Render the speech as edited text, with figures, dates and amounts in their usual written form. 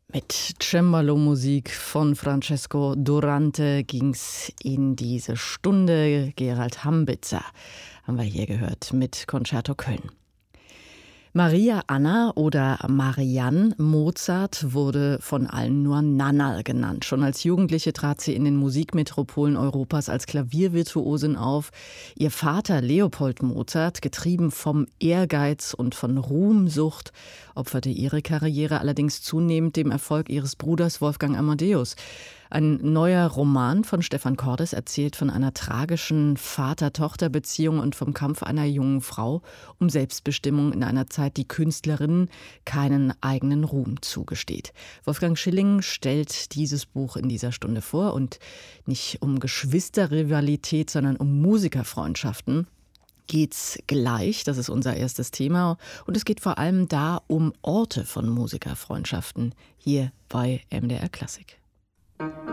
Mit Cembalo-Musik von Francesco Durante ging's in diese Stunde. Gerald Hambitzer haben wir hier gehört mit Concerto Köln. Maria Anna oder Marianne Mozart wurde von allen nur Nannerl genannt. Schon als Jugendliche trat sie in den Musikmetropolen Europas als Klaviervirtuosin auf. Ihr Vater Leopold Mozart, getrieben vom Ehrgeiz und von Ruhmsucht, opferte ihre Karriere allerdings zunehmend dem Erfolg ihres Bruders Wolfgang Amadeus. Ein neuer Roman von Stefan Cordes erzählt von einer tragischen Vater-Tochter-Beziehung und vom Kampf einer jungen Frau um Selbstbestimmung in einer Zeit, die Künstlerinnen keinen eigenen Ruhm zugesteht. Wolfgang Schilling stellt dieses Buch in dieser Stunde vor und nicht um Geschwisterrivalität, sondern um Musikerfreundschaften geht's gleich. Das ist unser erstes Thema. Und es geht vor allem da um Orte von Musikerfreundschaften hier bei MDR Klassik.